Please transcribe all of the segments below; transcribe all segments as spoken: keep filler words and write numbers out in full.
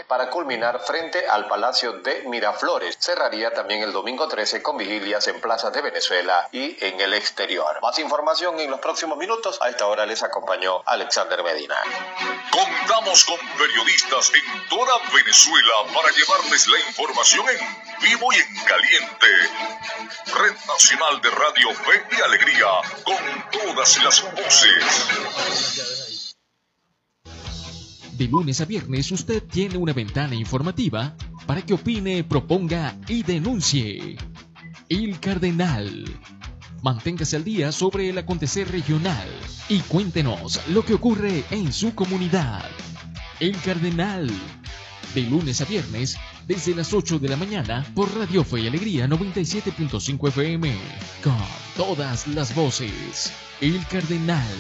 para culminar frente al Palacio de Miraflores. Cerraría también el domingo trece con vigilias en plazas de Venezuela y en el exterior. Más información en los próximos minutos. A esta hora les acompañó Alexander Medina. Contamos con periodistas en toda Venezuela para llevarles la información en vivo y en caliente. Red Nacional de Radio Fe y Alegría, con todas las voces. De lunes a viernes usted tiene una ventana informativa para que opine, proponga y denuncie. El Cardenal. Manténgase al día sobre el acontecer regional y cuéntenos lo que ocurre en su comunidad. El Cardenal. De lunes a viernes, desde las ocho de la mañana, por Radio Fe y Alegría noventa y siete punto cinco F M. Con todas las voces. El Cardenal.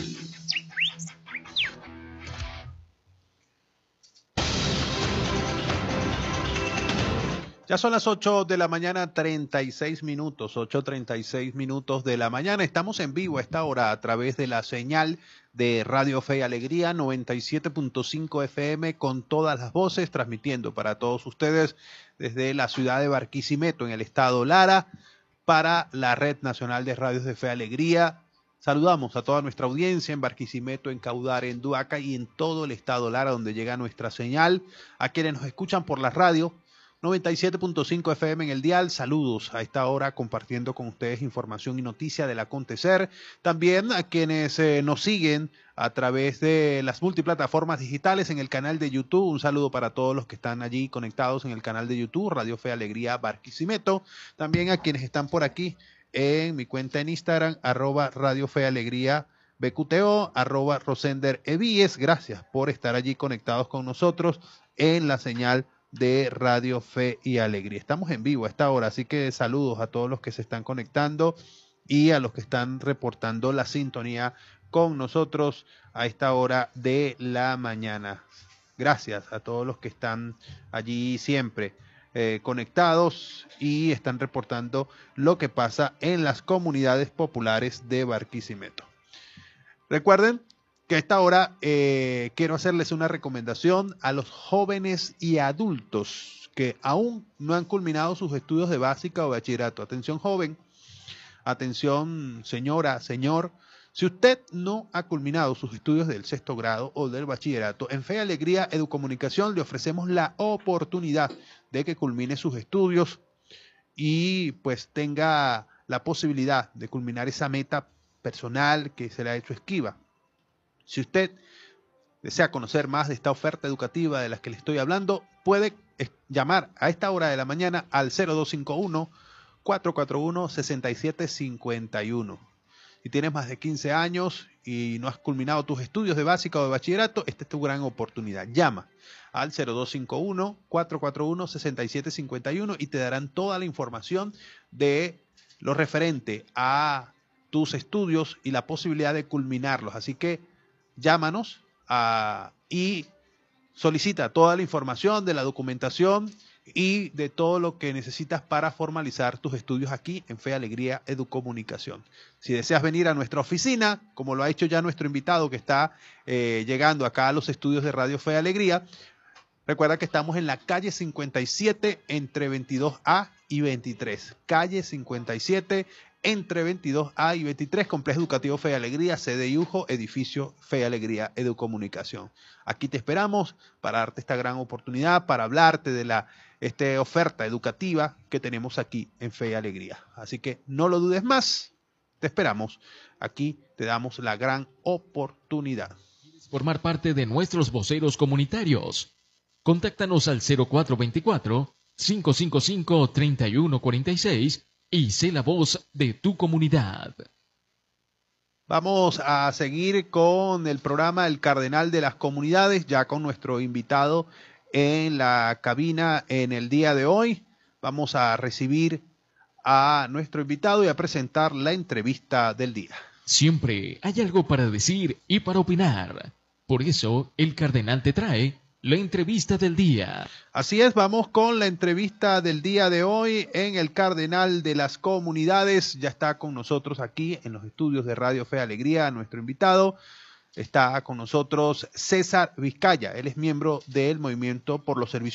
Ya son las ocho de la mañana, treinta y seis minutos, ocho treinta y seis minutos de la mañana. Estamos en vivo a esta hora a través de la señal de Radio Fe y Alegría noventa y siete punto cinco F M con todas las voces, transmitiendo para todos ustedes desde la ciudad de Barquisimeto, en el estado Lara, para la Red Nacional de Radios de Fe y Alegría. Saludamos a toda nuestra audiencia en Barquisimeto, en Caudare, en Duaca y en todo el estado Lara, donde llega nuestra señal. A quienes nos escuchan por la radio, noventa y siete punto cinco F M en el dial. Saludos a esta hora, compartiendo con ustedes información y noticia del acontecer. También a quienes eh, nos siguen a través de las multiplataformas digitales en el canal de YouTube. Un saludo para todos los que están allí conectados en el canal de YouTube, Radio Fe Alegría Barquisimeto. También a quienes están por aquí en mi cuenta en Instagram, arroba Radio Fe Alegría B Q T O, arroba Rosender Evíes. Gracias por estar allí conectados con nosotros en la señal de Radio Fe y Alegría. Estamos en vivo a esta hora, así que saludos a todos los que se están conectando y a los que están reportando la sintonía con nosotros a esta hora de la mañana. Gracias a todos los que están allí siempre eh, conectados y están reportando lo que pasa en las comunidades populares de Barquisimeto. Recuerden que a esta hora eh, quiero hacerles una recomendación a los jóvenes y adultos que aún no han culminado sus estudios de básica o bachillerato. Atención joven, atención señora, señor. Si usted no ha culminado sus estudios del sexto grado o del bachillerato, en Fe y Alegría Educomunicación le ofrecemos la oportunidad de que culmine sus estudios y pues tenga la posibilidad de culminar esa meta personal que se le ha hecho esquiva. Si usted desea conocer más de esta oferta educativa de las que le estoy hablando, puede llamar a esta hora de la mañana al cero dos cinco uno, cuatro cuatro uno, seis siete cinco uno. Si tienes más de quince años y no has culminado tus estudios de básica o de bachillerato, esta es tu gran oportunidad. Llama al cero dos cinco uno, cuatro cuatro uno, seis siete cinco uno y te darán toda la información de lo referente a tus estudios y la posibilidad de culminarlos. Así que llámanos uh, y solicita toda la información de la documentación y de todo lo que necesitas para formalizar tus estudios aquí en Fe Alegría Educomunicación. Si deseas venir a nuestra oficina, como lo ha hecho ya nuestro invitado que está eh, llegando acá a los estudios de Radio Fe Alegría, recuerda que estamos en la calle cincuenta y siete entre veintidós A y veintitrés. Calle cincuenta y siete entre veintidós A y veintitrés, Complejo Educativo Fe y Alegría, sede y Ujo, edificio Fe y Alegría Educomunicación. Aquí te esperamos para darte esta gran oportunidad, para hablarte de la esta oferta educativa que tenemos aquí en Fe y Alegría. Así que no lo dudes más, te esperamos. Aquí te damos la gran oportunidad. Formar parte de nuestros voceros comunitarios. Contáctanos al cero cuatro dos cuatro, cinco cinco cinco, tres uno cuatro seis y sé la voz de tu comunidad. Vamos a seguir con el programa El Cardenal de las Comunidades, ya con nuestro invitado en la cabina en el día de hoy. Vamos a recibir a nuestro invitado y a presentar la entrevista del día. Siempre hay algo para decir y para opinar. Por eso, el Cardenal te trae la entrevista del día. Así es, vamos con la entrevista del día de hoy en el Cardenal de las Comunidades. Ya está con nosotros aquí en los estudios de Radio Fe Alegría nuestro invitado. Está con nosotros César Vizcaya. Él es miembro del Movimiento por los Servicios